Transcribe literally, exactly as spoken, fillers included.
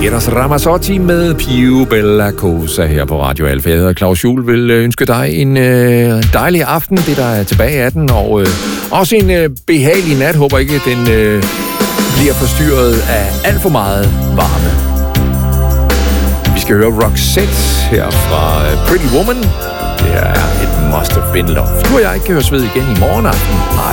Eros Ramazzotti med Più Bella Cosa her på Radio Alfa. Jeg hedder Claus Juhl, vil ønske dig en øh, dejlig aften, det der er tilbage af den, og øh, også en øh, behagelig nat. Håber ikke, den øh, bliver forstyrret af alt for meget varme. Vi skal høre Roxette her fra Pretty Woman. Det her er It Must Have Been Love. Du og jeg kan høres ved igen i morgen aften. Hej.